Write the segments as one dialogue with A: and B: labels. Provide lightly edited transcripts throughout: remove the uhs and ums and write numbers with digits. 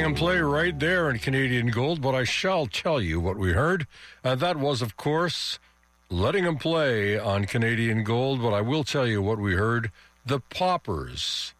A: letting him play right there in Canadian Gold, but I shall tell you what we heard. And that was, of course, letting him play on Canadian Gold, but I will tell you what we heard. The Poppers,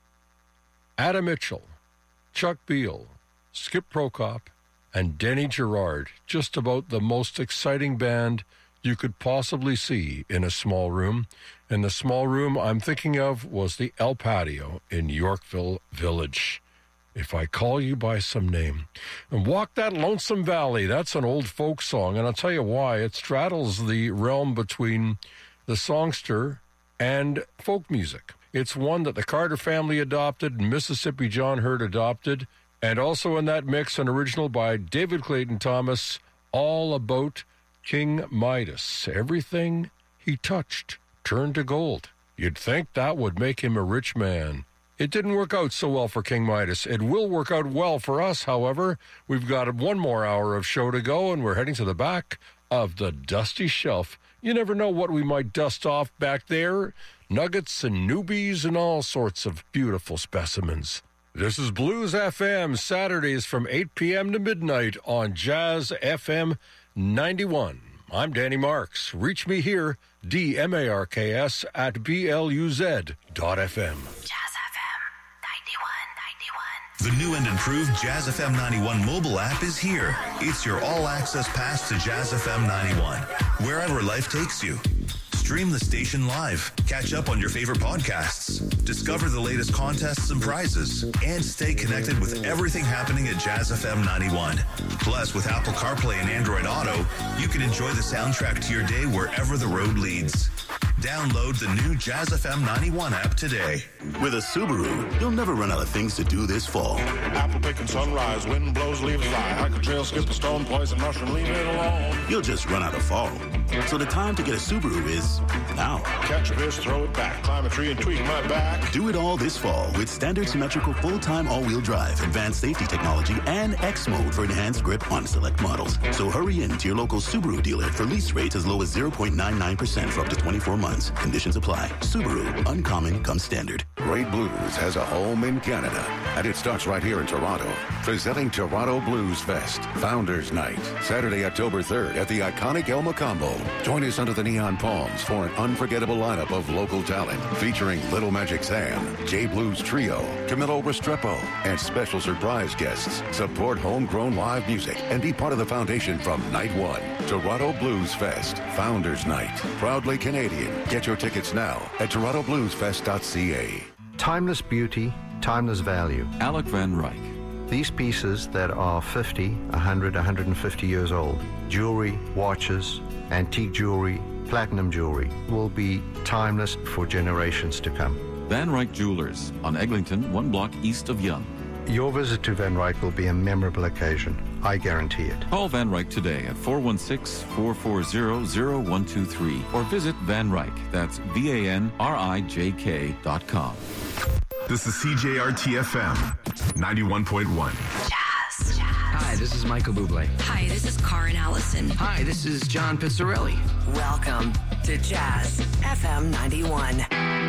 A: Adam Mitchell, Chuck Beal, Skip Prokop, and Denny Gerard. Just about the most exciting band you could possibly see in a small room. And the small room I'm thinking of was the El Patio in Yorkville Village. If I call you by some name. And Walk That Lonesome Valley, that's an old folk song, and I'll tell you why. It straddles the realm between the songster and folk music. It's one that the Carter family adopted, and Mississippi John Hurt adopted, and also in that mix, an original by David Clayton Thomas, All About King Midas. Everything he touched turned to gold. You'd think that would make him a rich man. It didn't work out so well for King Midas. It will work out well for us, however. We've got one more hour of show to go, and we're heading to the back of the dusty shelf. You never know what we might dust off back there. Nuggets and newbies and all sorts of beautiful specimens. This is Blues FM, Saturdays from 8 p.m. to midnight on Jazz FM 91. I'm Danny Marks. Reach me here, DMARKS at BLUZ.FM.
B: Jazz FM 91.
C: The new and improved Jazz FM 91 mobile app is here. It's your all-access pass to Jazz FM 91, wherever life takes you. Stream the station live, catch up on your favorite podcasts, discover the latest contests and prizes, and stay connected with everything happening at Jazz FM 91. Plus, with Apple CarPlay and Android Auto, you can enjoy the soundtrack to your day wherever the road leads. Download the new Jazz FM 91 app today.
D: With a Subaru, you'll never run out of things to do this fall.
E: Apple picking sunrise, wind blows, leaves fly. Hike a trail, skip a stone, poison mushroom, leave it alone.
D: You'll just run out of fall. So the time to get a Subaru is now.
E: Catch a fish, throw it back, climb a tree and tweak my back.
D: Do it all this fall with standard symmetrical full-time all-wheel drive, advanced safety technology, and X mode for enhanced grip on select models. So hurry in to your local Subaru dealer for lease rates as low as 0.99% for up to 24 months. Conditions apply. Subaru, uncommon comes standard.
F: Great Blues has a home in Canada, and it starts right here in Toronto. Presenting Toronto Blues Fest, Founders Night, Saturday, October 3rd at the iconic El Macombo. Join us under the neon palms for an unforgettable lineup of local talent, featuring Little Magic Sam, J Blues Trio, Camilo Restrepo, and special surprise guests. Support homegrown live music and be part of the foundation from night one. Toronto Blues Fest, Founders Night, proudly Canadian. Get your tickets now at torontobluesfest.ca.
G: Timeless beauty, timeless value.
H: Alec Van Ryck.
G: These pieces that are 50, 100, 150 years old, jewelry, watches, antique jewelry, platinum jewelry, will be timeless for generations to come.
H: Van Ryck Jewelers on Eglinton, 1 block east of Yonge.
G: Your visit to Van Ryck will be a memorable occasion. I guarantee it.
H: Call Van Ryck today at 416-440-0123 or visit Van Ryck. That's VANRIJK.com.
I: This is CJRT-FM 91.1.
B: Jazz.
J: Hi, this is Michael Bublé.
B: Hi, this is Karin Allison.
J: Hi, this is John Pizzarelli.
B: Welcome to Jazz FM 91.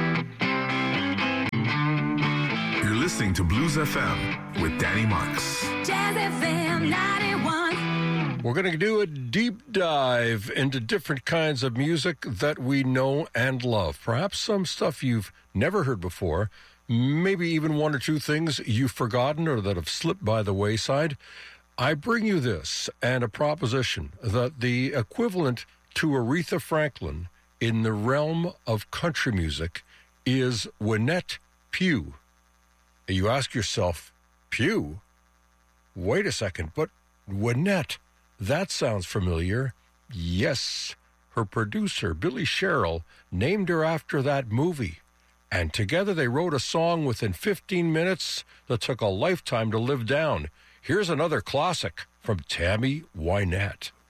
I: You're listening to Blues FM with Danny Marks.
B: Jazz FM 91.
A: We're going to do a deep dive into different kinds of music that we know and love. Perhaps some stuff you've never heard before. Maybe even one or two things you've forgotten or that have slipped by the wayside. I bring you this and a proposition that the equivalent to Aretha Franklin in the realm of country music is Wynette Pugh. You ask yourself, Pugh? Wait a second, but Wynette, that sounds familiar. Yes, her producer, Billy Sherrill, named her after that movie. And together they wrote a song within 15 minutes that took a lifetime to live down. Here's another classic from Tammy Wynette.